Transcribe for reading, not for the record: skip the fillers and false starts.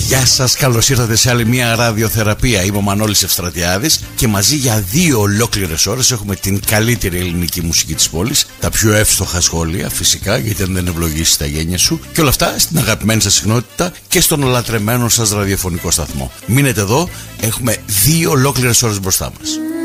Γεια σας, καλώς ήρθατε σε άλλη μια ραδιοθεραπεία. Είμαι ο Μανώλης Ευστρατιάδης και μαζί για 2 ολόκληρες ώρες έχουμε την καλύτερη ελληνική μουσική της πόλης, τα πιο εύστοχα σχόλια φυσικά, γιατί αν δεν ευλογήσεις τα γένια σου, και όλα αυτά στην αγαπημένη σας συχνότητα και στον ολατρεμένο σας ραδιοφωνικό σταθμό. Μείνετε εδώ, έχουμε 2 ολόκληρες ώρες μπροστά μας.